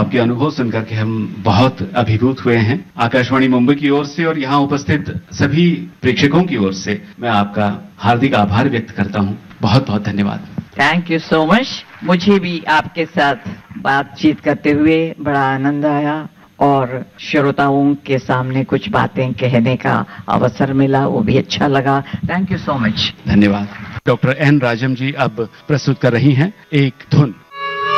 आपके अनुभव सुनकर के हम बहुत अभिभूत हुए हैं। आकाशवाणी मुंबई की ओर से और यहाँ उपस्थित सभी प्रेक्षकों की ओर से मैं आपका हार्दिक आभार व्यक्त करता हूँ। बहुत बहुत धन्यवाद। Thank you so much. मुझे भी आपके साथ बातचीत करते हुए बड़ा आनंद आया और श्रोताओं के सामने कुछ बातें कहने का अवसर मिला, वो भी अच्छा लगा। Thank you so much. धन्यवाद। डॉक्टर एन राजम जी अब प्रस्तुत कर रही हैं एक धुन।